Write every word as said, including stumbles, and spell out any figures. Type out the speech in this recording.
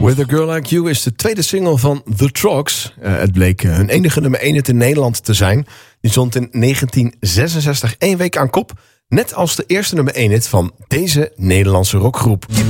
With a Girl Like You is de tweede single van The Trogs. Uh, het bleek uh, hun enige nummer één hit in Nederland te zijn. Die stond in negentien zesenzestig één week aan kop. Net als de eerste nummer één hit van deze Nederlandse rockgroep.